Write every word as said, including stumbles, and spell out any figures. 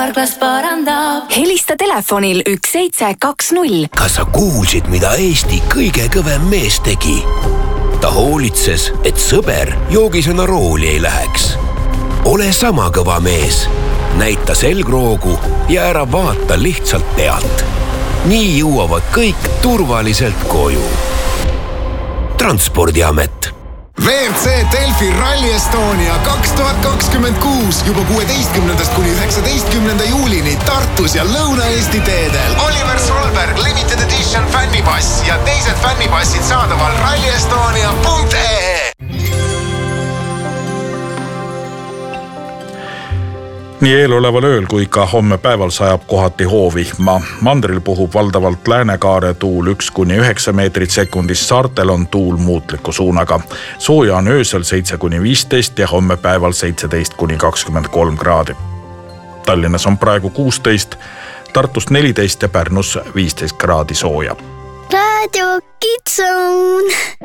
Karklas parandab. Helista telefonil üks seitse kaks null. Kas sa kuulsid, mida Eesti kõige kõvem mees tegi? Ta hoolitses, et sõber joogisena rooli ei läheks. Ole sama kõva mees. Näita selgroogu ja ära vaata lihtsalt pealt. Nii jõuavad kõik turvaliselt koju. Transpordiamet. V R C Delfi Rally Estonia kaks tuhat kakskümmend kuus juba kuueteistkümnendast kuni üheksateistkümnenda juulini Tartus ja Lõuna-Eesti teedel. Oliver Solberg Limited Edition fännipass ja teised fännipassid saadaval rally estonia punkt ee. Nii eeloleval ööl kui ka homme päeval sajab kohati hoovihma. Mandril puhub valdavalt läänekaare tuul üks kuni üheksa meetrit sekundis, saartel on tuul muutliku suunaga. Sooja on öösel seitse kuni viisteist ja homme päeval seitseteist kuni kakskümmend kolm kraadi. Tallinnas on praegu kuusteist, Tartust neliteist ja Pärnus viisteist kraadi sooja. Radio Kids Zone.